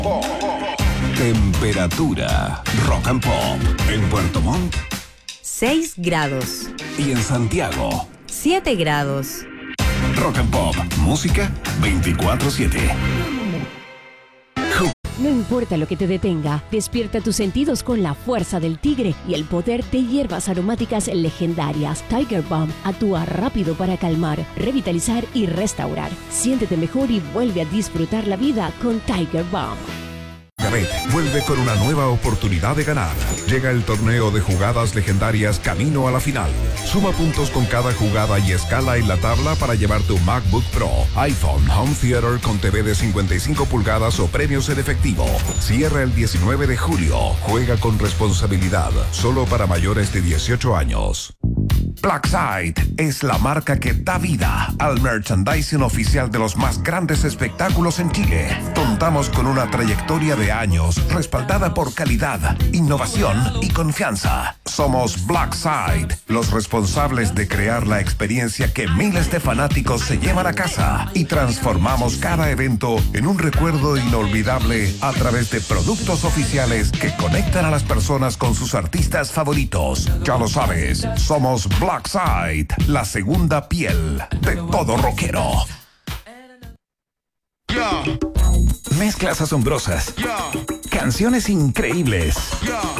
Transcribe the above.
Temperatura Rock and Pop en Puerto Montt 6 grados y en Santiago 7 grados. Rock and Pop, música 24/7. No importa lo que te detenga, despierta tus sentidos con la fuerza del tigre y el poder de hierbas aromáticas legendarias. Tiger Balm actúa rápido para calmar, revitalizar y restaurar. Siéntete mejor y vuelve a disfrutar la vida con Tiger Balm. Gabet vuelve con una nueva oportunidad de ganar. Llega el torneo de jugadas legendarias camino a la final. Suma puntos con cada jugada y escala en la tabla para llevar tu MacBook Pro, iPhone, Home Theater con TV de 55 pulgadas o premios en efectivo. Cierra el 19 de julio. Juega con responsabilidad. Solo para mayores de 18 años. Blackside es la marca que da vida al merchandising oficial de los más grandes espectáculos en Chile. Contamos con una trayectoria de años respaldada por calidad, innovación y confianza. Somos Blackside, los responsables de crear la experiencia que miles de fanáticos se llevan a casa y transformamos cada evento en un recuerdo inolvidable a través de productos oficiales que conectan a las personas con sus artistas favoritos. Ya lo sabes, somos Blackside, la segunda piel de todo rockero. Mezclas asombrosas, canciones increíbles,